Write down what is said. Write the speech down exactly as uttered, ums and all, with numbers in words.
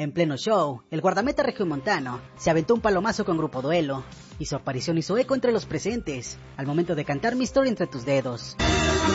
En pleno show, el guardameta regiomontano se aventó un palomazo con Grupo Duelo, y su aparición hizo eco entre los presentes, al momento de cantar Mi Historia entre tus dedos.